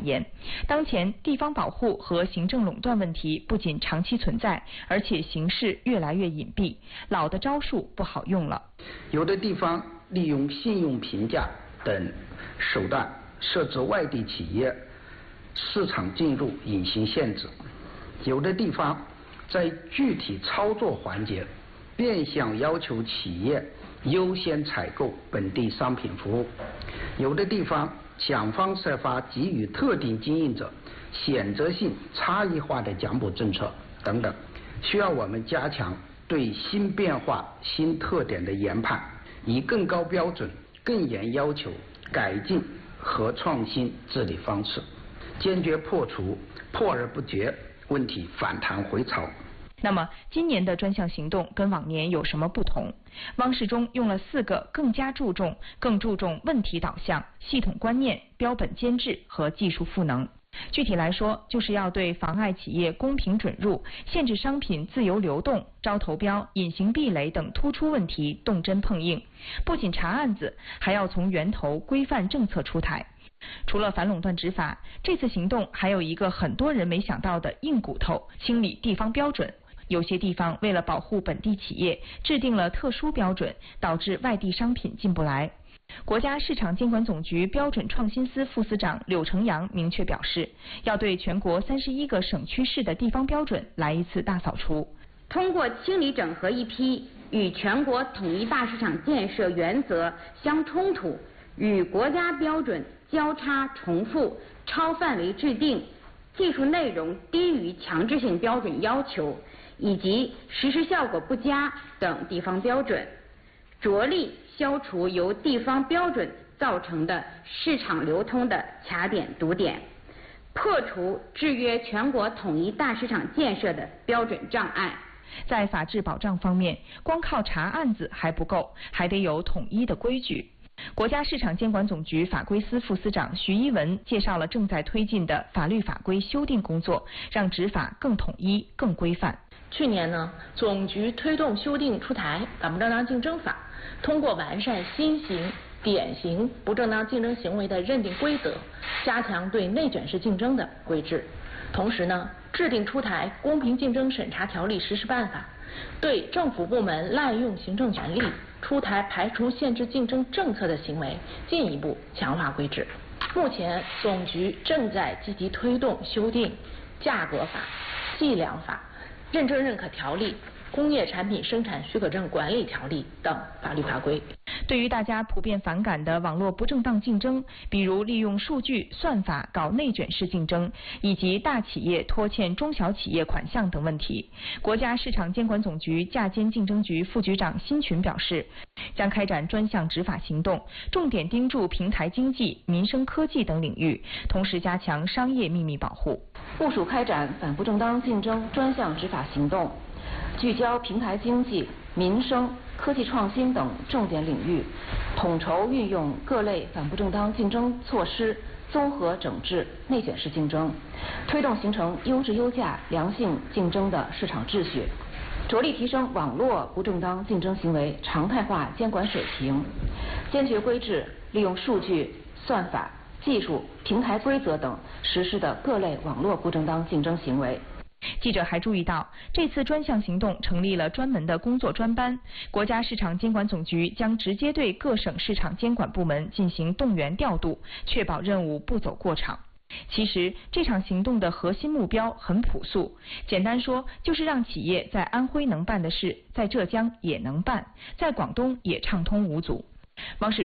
言，当前地方保护和行政垄断问题不仅长期存在，而且形势越来越隐蔽，老的招数不好用了。 有的地方利用信用评价等手段设置外地企业市场进入隐形限制，有的地方在具体操作环节变相要求企业优先采购本地商品服务，有的地方想方设法给予特定经营者选择性差异化的奖补政策等等，需要我们加强对新变化新特点的研判，以更高标准更严要求改进和创新治理方式，坚决破除破而不决问题反弹回潮。 那么今年的专项行动跟往年有什么不同？汪世忠用了4个更注重问题导向、系统观念、标本兼治和技术赋能。具体来说，就是要对妨碍企业公平准入、限制商品自由流动、招投标、隐形壁垒等突出问题动真碰硬，不仅查案子，还要从源头规范政策出台。除了反垄断执法，这次行动还有一个很多人没想到的硬骨头——清理地方标准。有些地方为了保护本地企业，制定了特殊标准，导致外地商品进不来。国家市场监管总局标准创新司副司长柳成阳明确表示，要对全国31个省区市的地方标准来一次大扫除。 通过清理整合一批与全国统一大市场建设原则相冲突、与国家标准交叉重复、超范围制定、技术内容低于强制性标准要求以及实施效果不佳等地方标准，着力消除由地方标准造成的市场流通的卡点堵点，破除制约全国统一大市场建设的标准障碍。 在法治保障方面，光靠查案子还不够，还得有统一的规矩。国家市场监管总局法规司副司长徐一文介绍了正在推进的法律法规修订工作，让执法更统一、更规范。 去年呢，总局推动修订出台反不正当竞争法，通过完善新型、典型不正当竞争行为的认定规则，加强对内卷式竞争的规制。同时呢，制定出台公平竞争审查条例实施办法，对政府部门滥用行政权力、出台排除限制竞争政策的行为进一步强化规制。目前，总局正在积极推动修订价格法、计量法、认证认可条例、工业产品生产许可证管理条例等法律法规。 对于大家普遍反感的网络不正当竞争，比如利用数据算法搞内卷式竞争，以及大企业拖欠中小企业款项等问题，国家市场监管总局价监竞争局副局长辛群表示，将开展专项执法行动，重点盯住平台经济、民生科技等领域，同时加强商业秘密保护。 部署开展反不正当竞争专项执法行动，聚焦平台经济、民生、科技创新等重点领域，统筹运用各类反不正当竞争措施，综合整治内卷式竞争，推动形成优质优价、良性竞争的市场秩序，着力提升网络不正当竞争行为常态化监管水平，坚决规制利用数据、算法、技术、平台规则等实施的各类网络不正当竞争行为。 记者还注意到，这次专项行动成立了专门的工作专班，国家市场监管总局将直接对各省市场监管部门进行动员调度，确保任务不走过场。其实这场行动的核心目标很朴素，简单说就是让企业在安徽能办的事，在浙江也能办，在广东也畅通无阻。汪世